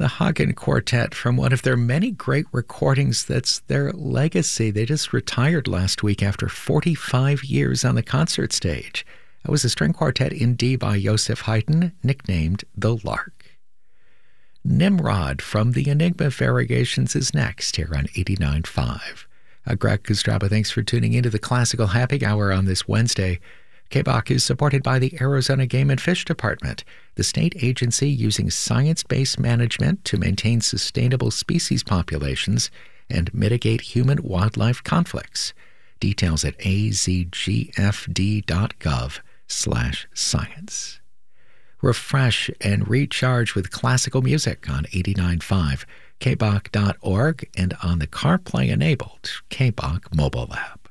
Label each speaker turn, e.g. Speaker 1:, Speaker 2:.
Speaker 1: the Hagen Quartet from one of their many great recordings that's their legacy. They just retired last week after 45 years on the concert stage. That was a string quartet in D by Joseph Haydn, nicknamed The Lark. Nimrod from the Enigma Variegations is next here on 89.5. Greg Kostraba, thanks for tuning into the Classical Happy Hour on this Wednesday. KBOC is supported by the Arizona Game and Fish Department, the state agency using science-based management to maintain sustainable species populations and mitigate human-wildlife conflicts. Details at azgfd.gov/science. Refresh and recharge with classical music on 89.5, kbok.org, and on the CarPlay-enabled KBOC mobile app.